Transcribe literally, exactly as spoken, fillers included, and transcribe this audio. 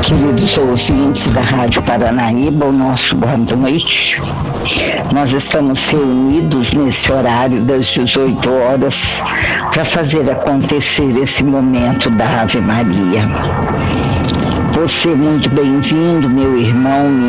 Queridos ouvintes da Rádio Paranaíba, o nosso boa noite. Nós estamos reunidos nesse horário das dezoito horas para fazer acontecer esse momento da Ave Maria. Você muito bem-vindo, meu irmão, minha